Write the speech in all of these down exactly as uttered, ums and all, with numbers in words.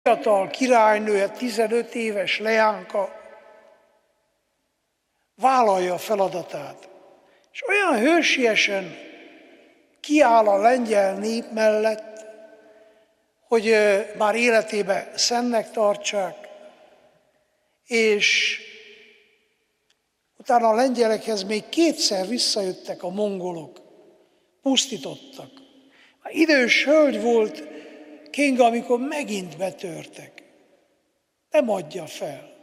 fiatal királynő, tizenöt éves leánka vállalja a feladatát, és olyan hősiesen kiáll a lengyel nép mellett, hogy már életébe szennek tartsák, és utána a lengyelekhez még kétszer visszajöttek a mongolok, pusztítottak. Már idős hölgy volt Kinga, amikor megint betörtek. Nem adja fel.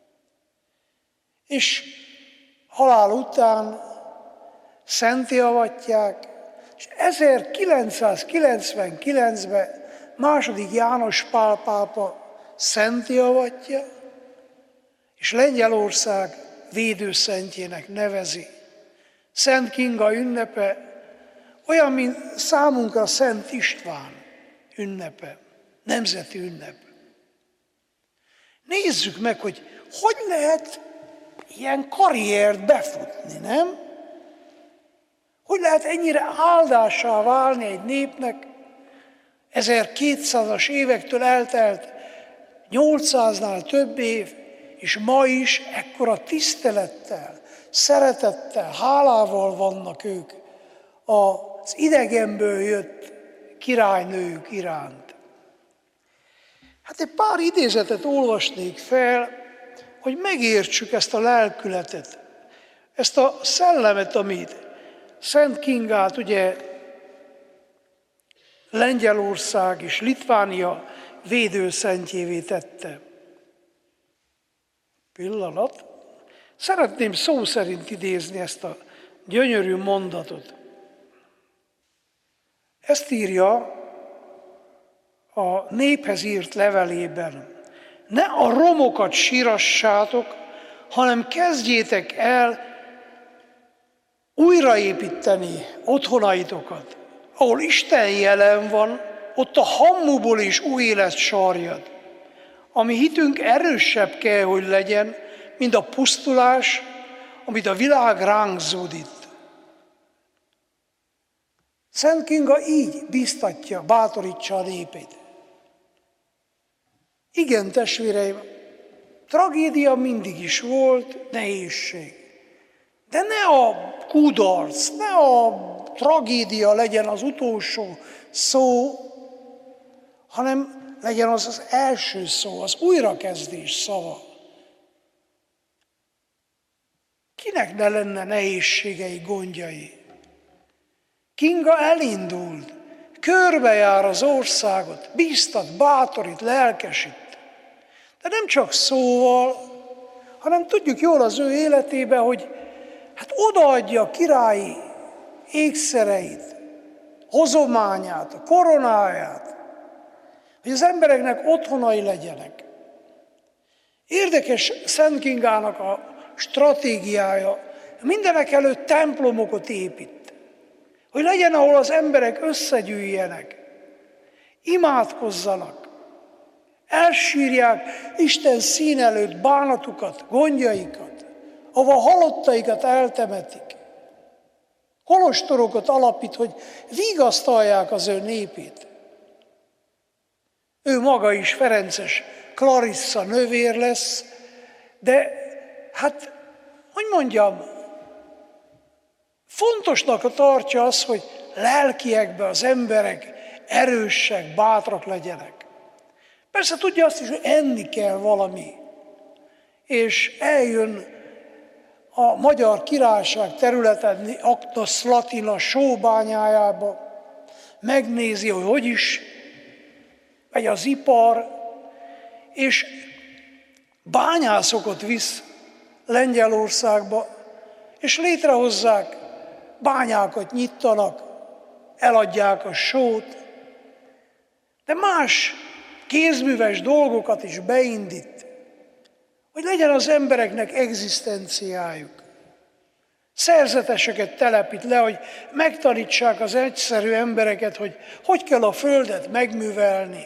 És halál után szentté avatják, és ezerkilencszázkilencvenkilencben második János Pál pápa szentté avatja, és Lengyelország védőszentjének nevezi. Szent Kinga ünnepe olyan, mint számunkra Szent István ünnepe, nemzeti ünnep. Nézzük meg, hogy hogy lehet ilyen karriert befutni, nem? Hogy lehet ennyire áldássá válni egy népnek, ezerkétszázas évektől eltelt nyolcszáznál több év, és ma is ekkora tisztelettel, szeretettel, hálával vannak ők az idegenből jött királynőjük iránt. Hát egy pár idézetet olvasnék fel, hogy megértsük ezt a lelkületet, ezt a szellemet, amit Szent Kingát ugye Lengyelország és Litvánia védőszentjévé tette. Pillanat. Szeretném szó szerint idézni ezt a gyönyörű mondatot. Ezt írja a néphez írt levelében. Ne a romokat sírassátok, hanem kezdjétek el újraépíteni otthonaitokat. Ahol Isten jelen van, ott a hamuból is új élet sarjad. Ami hitünk erősebb kell, hogy legyen, mint a pusztulás, amit a világ ránk zúdít. Szent Kinga így bíztatja, bátorítsa a népét. Igen, testvéreim, tragédia mindig is volt, nehézség. De ne a kudarc, ne a tragédia legyen az utolsó szó, hanem legyen az az első szó, az újrakezdés szava. Kinek ne lenne nehézségei, gondjai? Kinga elindult, körbejár az országot, bíztat, bátorít, lelkesít. De nem csak szóval, hanem tudjuk jól az ő életébe, hogy hát odaadja a királyi ékszereit, hozományát, a koronáját, hogy az embereknek otthonai legyenek. Érdekes Szent Kingának a stratégiája, mindenek előtt templomokat épít, hogy legyen, ahol az emberek összegyűjjenek, imádkozzanak, elsírják Isten szín előtt bánatukat, gondjaikat, ahova halottaikat eltemetik. Kolostorokat alapít, hogy vigasztalják az ő népét. Ő maga is ferences Clarissa nővér lesz, de hát, hogy mondjam, fontosnak tartja az, hogy lelkiekben az emberek erősek, bátrak legyenek. Persze tudja azt is, hogy enni kell valami, és eljön a Magyar Királyság területen, Acta Slatina sóbányájába, megnézi, hogy hogy is megy az ipar, és bányászokat visz Lengyelországba, és létrehozzák, bányákat nyitanak, eladják a sót, de más kézműves dolgokat is beindít, hogy legyen az embereknek egzisztenciájuk. Szerzeteseket telepít le, hogy megtanítsák az egyszerű embereket, hogy hogy kell a földet megművelni.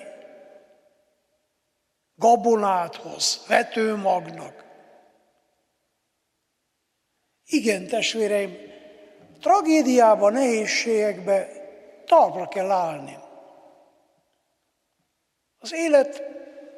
Gabonát hoz, vetőmagnak. Igen, testvéreim, tragédiában, nehézségekbe talpra kell állni. Az élet